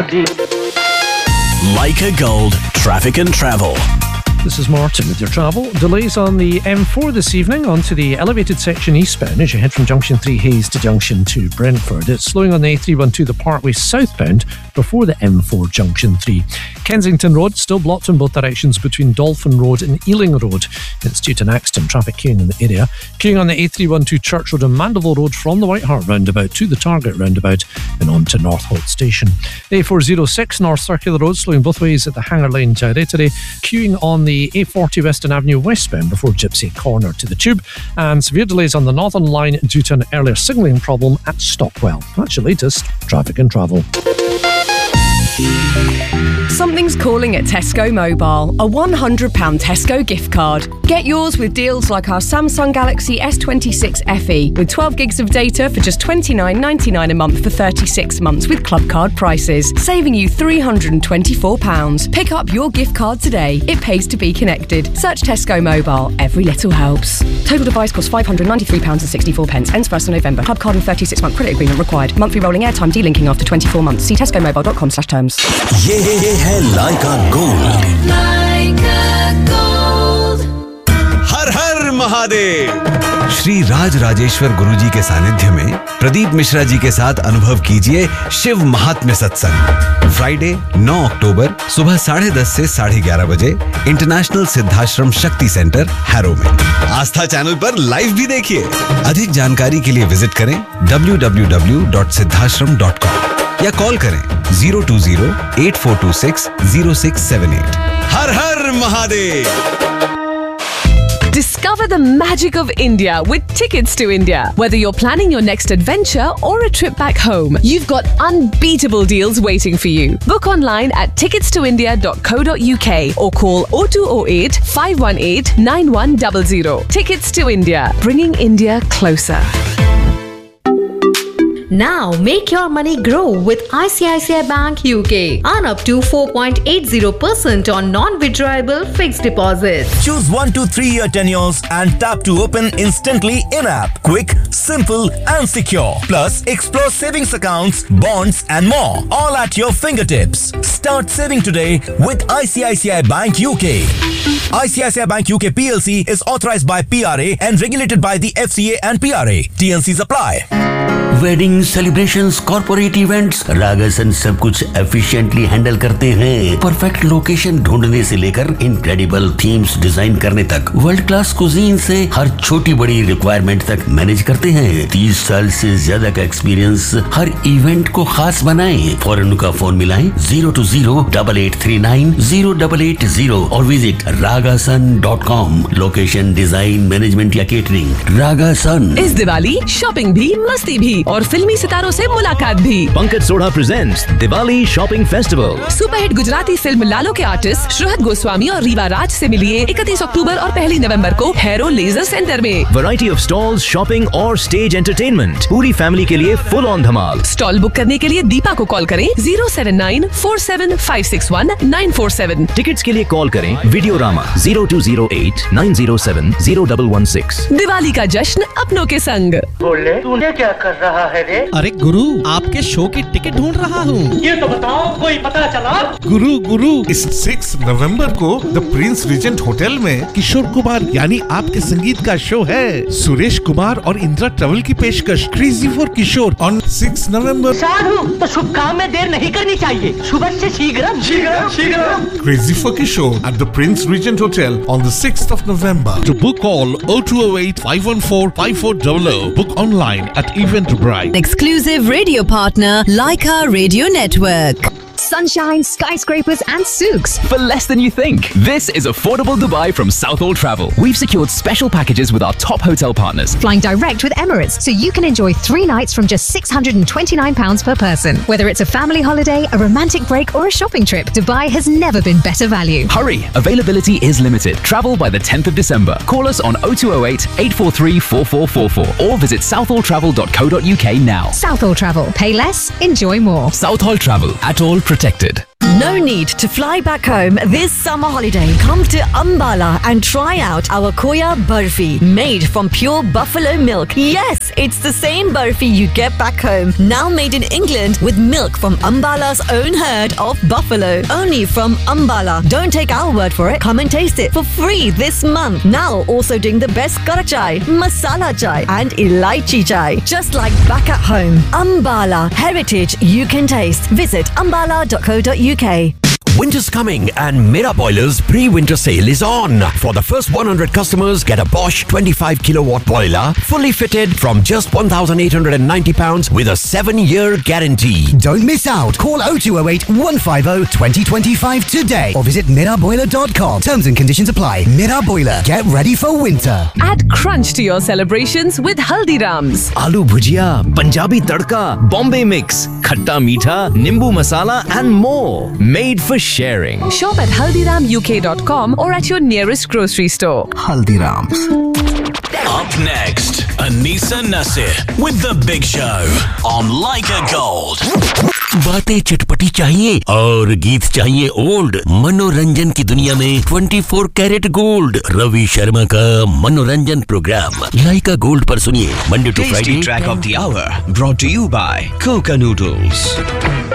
Leica Gold Traffic and Travel. This is Martin with your travel. Delays on the M4 this evening onto the elevated section eastbound as you head from Junction 3 Hayes to Junction 2 Brentford. It's slowing on the A312 the Parkway southbound before the M4 Junction 3. Kensington Road still blocked in both directions between Dolphin Road and Ealing Road. It's due to an accident, traffic queuing in the area. Queuing on the A312 Church Road and Mandeville Road from the White Hart roundabout to the Target roundabout and on to North Holt Station. A406 North Circular Road slowing both ways at the Hanger Line Today. Queuing on the A40 Western Avenue westbound before Gypsy Corner to the Tube, and severe delays on the Northern Line due to an earlier signalling problem at Stockwell. That's your latest traffic and travel. Something's calling at Tesco Mobile. A £100 Tesco gift card. Get yours with deals like our Samsung Galaxy S26 FE with 12 gigs of data for just $29.99 a month for 36 months with club card prices, saving you £324. Pick up your gift card today. It pays to be connected. Search Tesco Mobile. Every little helps. Total device costs £593.64. Ends 1st of November. Club card and 36-month credit agreement required. Monthly rolling airtime delinking after 24 months. See tescomobile.com/terms. ये है लाइका gold. लाइका gold. हर हर महादेव। श्री राज राजेश्वर गुरुजी के सानिध्य में प्रदीप मिश्रा जी के साथ अनुभव कीजिए शिव महात्म्य सत्संग। फ्राइडे 9 अक्टूबर सुबह 10:30 से 11:30 बजे इंटरनेशनल सिद्धाश्रम शक्ति सेंटर हैरो में। आस्था चैनल पर लाइव भी देखिए। अधिक जानकारी के लिए विजिट करें www.siddhashram.com या कॉल करें 020-8426-0678। हर हर Mahadev. Discover the magic of India with Tickets to India. Whether you're planning your next adventure or a trip back home, you've got unbeatable deals waiting for you. Book online at ticketstoindia.co.uk or call 0208 518 9100. Tickets to India, bringing India closer. Now make your money grow with ICICI Bank UK. Earn up to 4.80% on non-withdrawable fixed deposits. Choose 1 to 3 year tenures and tap to open instantly in-app. Quick, simple and secure. Plus, explore savings accounts, bonds and more. All at your fingertips. Start saving today with ICICI Bank UK. ICICI Bank UK PLC is authorized by PRA and regulated by the FCA and PRA. TNCs apply. Wedding celebrations, corporate events, रागासन सब कुछ efficiently handle करते हैं। Perfect location ढूंढने से लेकर incredible themes design करने तक, world class cuisine से हर छोटी बड़ी रिक्वायरमेंट तक मैनेज करते हैं। 30 साल से ज्यादा का एक्सपीरियंस हर इवेंट को खास बनाए। फौरन का फोन मिलाएं 020-8839-0880 और visit ragasan.com। Location, design, management या केटरिंग, रागासन। इस दिवाली शॉपिंग भी, मस्ती भी और फिल्मी सितारों से मुलाकात भी। Pankaj Sodha presents Diwali shopping festival. Superhit Gujarati film लालो के आर्टिस्ट श्रहद गोस्वामी और रीवा राज से मिलिए 31 अक्टूबर और 1 नवंबर को हैरो लेजर सेंटर में। वैरायटी ऑफ स्टॉल्स, शॉपिंग और स्टेज एंटरटेनमेंट, पूरी फैमिली के लिए full on Dhamaal. Stall book करने के लिए दीपा को कॉल करें 07947561947। टिकट्स के लिए कॉल करें वीडियोरामा 020890701116। दिवाली का जश्न अपनों के संग। बोले तूने क्या कर रहा है रे? अरे गुरु, आपके शो की टिकट ढूंढ रहा हूँ। ये तो बताओ, कोई पता चला? गुरु इस 6 नवंबर को द प्रिंस रीजेंट होटल में किशोर कुमार यानी आपके संगीत का शो है। सुरेश कुमार और इंदिरा ट्रेवल की पेशकश क्रेजी फॉर किशोर ऑन 6 नवंबर। साधु, तो शुभ काम में देर नहीं करनी चाहिए। सुबह से शीघ्र crazy for Kishore at the Prince Regent Hotel on the 6th of November. To book, call 0208-514-5400. Book online at Eventbrite. Exclusive radio partner, Leica Radio Network. Sunshine, skyscrapers and souks. For less than you think. This is affordable Dubai from Southall Travel. We've secured special packages with our top hotel partners. Flying direct with Emirates, so you can enjoy 3 nights from just £629 per person. Whether it's a family holiday, a romantic break or a shopping trip, Dubai has never been better value. Hurry! Availability is limited. Travel by the 10th of December. Call us on 0208-843-4444 or visit southalltravel.co.uk now. Southall Travel. Pay less, enjoy more. Southall Travel. At all protected. No need to fly back home this summer holiday. Come to Ambala and try out our Khoya Barfi, made from pure buffalo milk. Yes, it's the same barfi you get back home, now made in England with milk from Ambala's own herd of buffalo. Only from Ambala. Don't take our word for it. Come and taste it for free this month. Now also doing the best kara chai, masala chai and elaichi chai. Just like back at home. Ambala. Heritage you can taste. Visit ambala.co.uk. Winter's coming and Mera Boiler's pre-winter sale is on. For the first 100 customers, get a Bosch 25 kilowatt boiler, fully fitted from just £1,890 with a 7-year guarantee. Don't miss out. Call 0208 150 2025 today or visit meraboiler.com. Terms and conditions apply. Mera Boiler. Get ready for winter. Add crunch to your celebrations with Haldiram's. Aloo bhujia, Punjabi tadka, Bombay mix, khatta meetha, nimbu masala and more. Made for sharing. Shop at haldiramuk.com or at your nearest grocery store. Haldiram's. Up next, Anisa Nasir with The Big Show on Leica Gold. बातें चटपटी चाहिए और गीत चाहिए old. मनोरंजन की दुनिया में 24 कैरेट गोल्ड, रवि शर्मा का मनोरंजन प्रोग्राम लाइका गोल्ड पर सुनिए Monday to Friday. Tasty track of the hour brought to you by Coca Noodles.